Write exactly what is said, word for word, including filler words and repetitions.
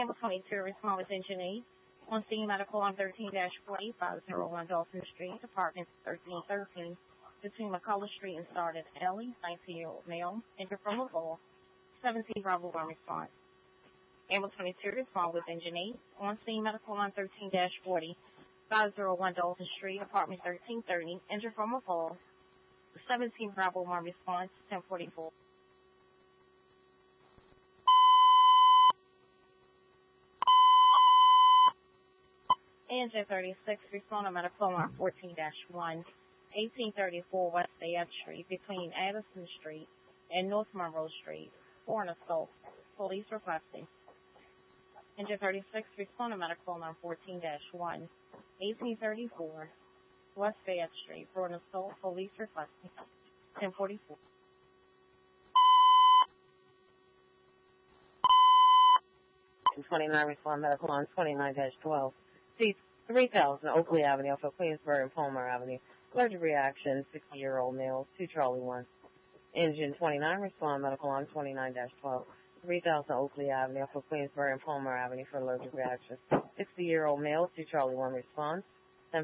Ambulance twenty-two, respond with engine eight. On scene, medical on thirteen forty, five oh one Dolphin Street, apartment thirteen thirteen, between McCullough Street and Started Alley, nineteen-year-old male, injured from a fall, seventeen Bravo one response. Ambulance twenty-two, respond with engine eight. On scene, medical on thirteen forty, five oh one Dolphin Street, apartment thirteen thirty, injured from a fall, seventeen Bravo one response, ten forty-four. Engine thirty-six, respond on medical on fourteen one, eighteen thirty-four West Fayette Street, between Addison Street and North Monroe Street, for an assault. Police requesting. Engine thirty-six, respond on medical on fourteen one, eighteen thirty-four West Fayette Street, for an assault. Police requesting. ten forty-four. twenty-nine, respond medical on twenty-nine twelve. C three thousand Oakley Avenue off of Queensboro and Palmer Avenue. Allergic reaction, sixty-year-old male, two Charlie one. Engine twenty-nine, respond medical on twenty-nine twelve. three thousand Oakley Avenue off of Queensboro and Palmer Avenue for allergic reaction. sixty-year-old male, two Charlie one response.